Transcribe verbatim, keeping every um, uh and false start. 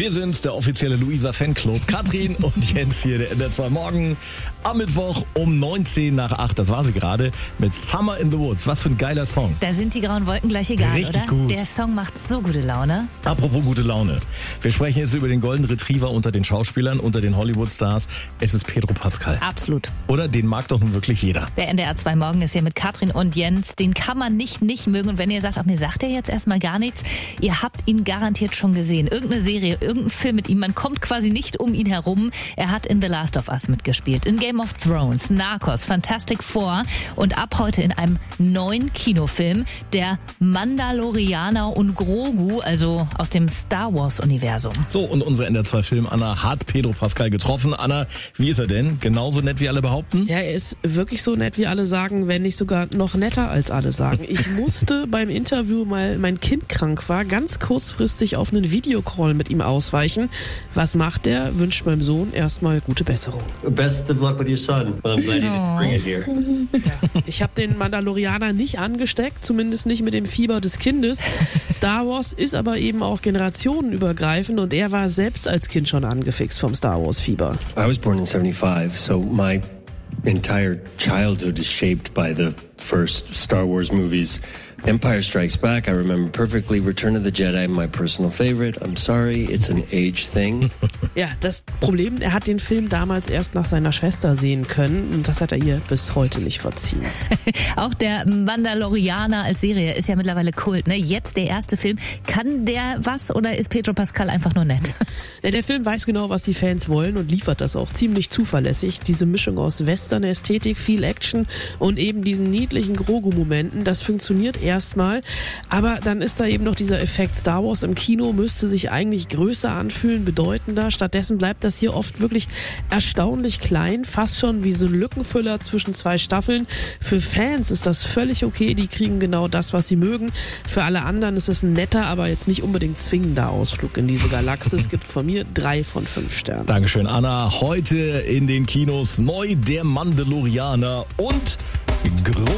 Wir sind der offizielle Luisa-Fanclub. Katrin und Jens hier, der N D R zwei Morgen. Am Mittwoch um neunzehn nach acht, das war sie gerade, mit Summer in the Woods. Was für ein geiler Song. Da sind die grauen Wolken gleich egal, Richtig oder? gut. Der Song macht so gute Laune. Apropos gute Laune. Wir sprechen jetzt über den Golden Retriever unter den Schauspielern, unter den Hollywood-Stars. Es ist Pedro Pascal. Absolut. Oder? Den mag doch nun wirklich jeder. Der N D R zwei Morgen ist hier mit Katrin und Jens. Den kann man nicht nicht mögen. Und wenn ihr sagt, ach, mir sagt er jetzt erstmal gar nichts, ihr habt ihn garantiert schon gesehen. Irgendeine Serie, irgendein Film mit ihm. Man kommt quasi nicht um ihn herum. Er hat in The Last of Us mitgespielt, in Game of Thrones, Narcos, Fantastic Four und ab heute in einem neuen Kinofilm, der Mandalorianer und Grogu, also aus dem Star Wars Universum. So, und unsere N D R zwei Film Anna hat Pedro Pascal getroffen. Anna, wie ist er denn? Genauso nett wie alle behaupten? Ja, er ist wirklich so nett, wie alle sagen, wenn nicht sogar noch netter als alle sagen. Ich musste beim Interview, weil mein Kind krank war, ganz kurzfristig auf einen Videocall mit ihm ausweichen. Was macht er? Wünscht meinem Sohn erstmal gute Besserung. Best of luck with your son. Well, I'm glad you didn't bring it here. Ich habe den Mandalorianer nicht angesteckt, zumindest nicht mit dem Fieber des Kindes. Star Wars ist aber eben auch generationenübergreifend und er war selbst als Kind schon angefixt vom Star Wars Fieber. I was born in seventy-five, so my entire childhood is shaped by the first Star Wars movies. Empire Strikes Back, I remember perfectly. Return of the Jedi, my personal favorite. I'm sorry, it's an age thing. Ja, das Problem, er hat den Film damals erst nach seiner Schwester sehen können und das hat er ihr bis heute nicht verziehen. Auch der Mandalorianer als Serie ist ja mittlerweile Kult, ne? Jetzt der erste Film. Kann der was oder ist Pedro Pascal einfach nur nett? Ja, der Film weiß genau, was die Fans wollen und liefert das auch ziemlich zuverlässig. Diese Mischung aus Western-Ästhetik, viel Action und eben diesen niedlichen Grogu-Momenten, das funktioniert erstmal. Aber dann ist da eben noch dieser Effekt, Star Wars im Kino müsste sich eigentlich größer anfühlen, bedeutender. Stattdessen bleibt das hier oft wirklich erstaunlich klein, fast schon wie so ein Lückenfüller zwischen zwei Staffeln. Für Fans ist das völlig okay, die kriegen genau das, was sie mögen. Für alle anderen ist es ein netter, aber jetzt nicht unbedingt zwingender Ausflug in diese Galaxis. Es gibt von mir drei von fünf Sternen. Dankeschön, Anna. Heute in den Kinos neu der Mandalorianer und Grogu.